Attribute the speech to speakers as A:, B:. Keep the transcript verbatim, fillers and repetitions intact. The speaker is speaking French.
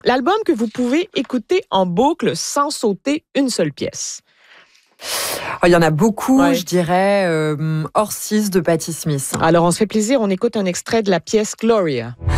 A: L'album que vous pouvez écouter en boucle sans sauter une seule pièce.
B: Oh, il y en a beaucoup,
A: Ouais.
B: je dirais euh, Horses de Patti Smith.
A: Alors, on se fait plaisir, on écoute un extrait de la pièce Gloria.